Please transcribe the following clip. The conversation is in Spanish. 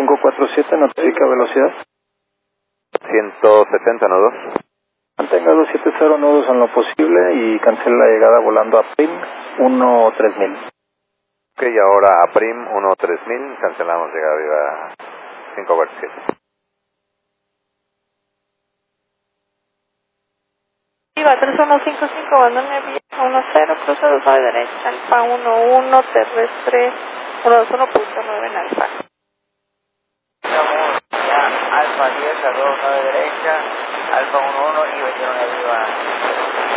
547, notifica velocidad. 170 nudos. Mantenga 270 nudos en lo posible y cancele la llegada volando a PRIM 13000. Ok, ahora a PRIM 13000, cancelamos llegada viva 547. Viva 3155, abandone vía 10, cruza 29 derecha, alfa 11, terrestre 121.9 en alfa. Estamos ya alfa 10 a 29 derecha, alfa 11 y 21 arriba.